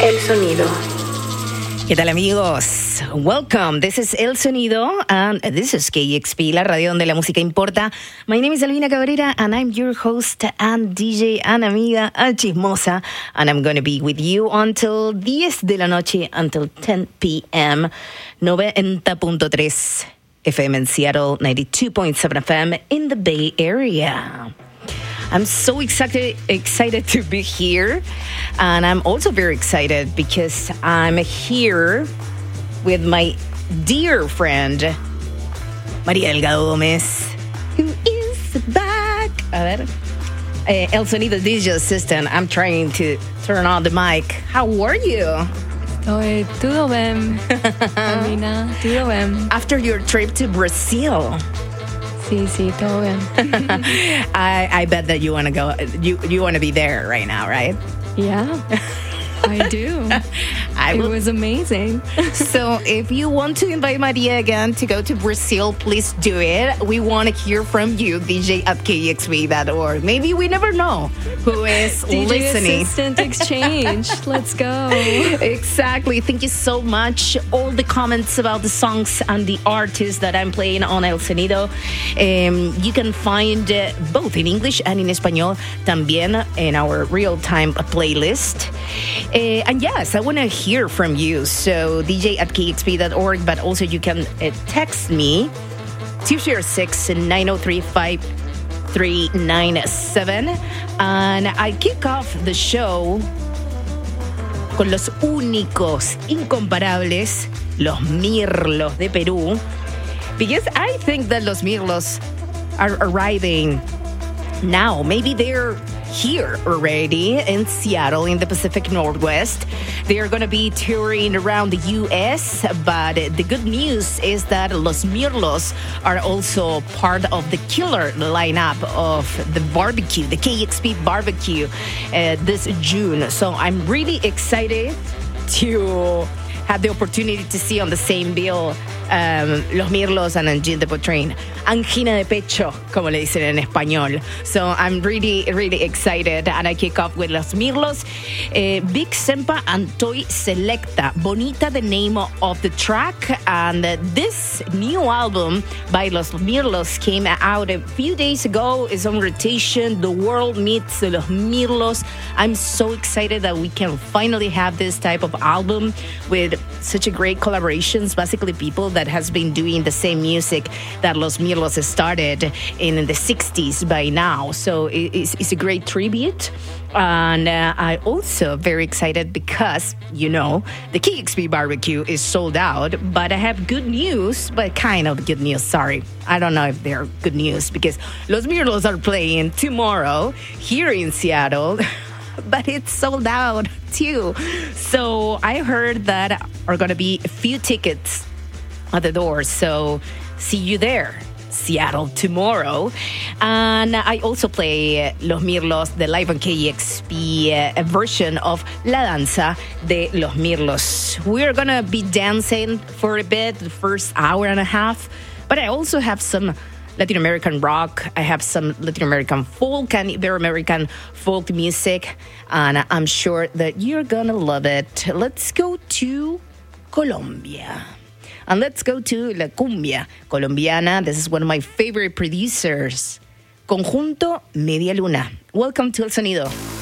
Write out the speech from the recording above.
El Sonido. ¿Qué tal, amigos? Welcome. This is El Sonido, and this is KEXP, la radio donde la música importa. My name is Albina Cabrera, and I'm your host and DJ and amiga chismosa, and I'm going to be with you until 10 de la noche, until 10 p.m. 90.3 FM in Seattle, 92.7 FM in the Bay Area. I'm so excited to be here, and I'm also very excited because I'm here with my dear friend, María Delgado Gómez, who is back. A ver, El Sonido DJ assistant. I'm trying to turn on the mic. How are you? Estoy todo bien, Albina, todo bien. After your trip to Brazil. Sí, todo bien. I bet that you want to go. You want to be there right now, right? Yeah, I do. It was amazing. So if you want to invite Maria again to go to Brazil, please do it. We want to hear from you, DJ at KEXP.org. Maybe we never know who is DJ listening. Assistant exchange. Let's go. Exactly. Thank you so much. All the comments about the songs and the artists that I'm playing on El Sonido, you can find both in English and in Español, también in our real-time playlist. And yes, I want to hear from you. So DJ at KEXP.org, but also you can text me 206-903-5397. And I kick off the show con los únicos, incomparables, los Mirlos de Perú. Because I think that los Mirlos are arriving now. Maybe they're here already in Seattle, in the Pacific Northwest. They are going to be touring around the U.S., but the good news is that Los Mirlos are also part of the killer lineup of the barbecue, the KEXP barbecue, this June. So I'm really excited to have the opportunity to see on the same bill Los Mirlos and Angine de Poitrain. Angina de pecho, como le dicen en español. So I'm really, really excited. And I kick off with Los Mirlos. Big Sempa and Toy Selecta. Bonita, the name of the track. And this new album by Los Mirlos came out a few days ago. It's on rotation. The world meets Los Mirlos. I'm so excited that we can finally have this type of album with such a great collaborations. Basically, people that has been doing the same music that Los Mirlos started in the 60s by now. So it's a great tribute. And I also very excited because, you know, the KEXP barbecue is sold out. But I have good news, but kind of good news. Sorry. I don't know if they're good news because Los Mirlos are playing tomorrow here in Seattle. But it's sold out too. So I heard that are going to be a few tickets at the door. So see you there, Seattle, tomorrow. And I also play Los Mirlos, the live on KEXP version of La Danza de Los Mirlos. We're going to be dancing for a bit, the first hour and a half. But I also have some Latin American rock. I have some Latin American folk and Ibero-American folk music. And I'm sure that you're going to love it. Let's go to Colombia. And let's go to La Cumbia Colombiana. This is one of my favorite producers. Conjunto Media Luna. Welcome to El Sonido.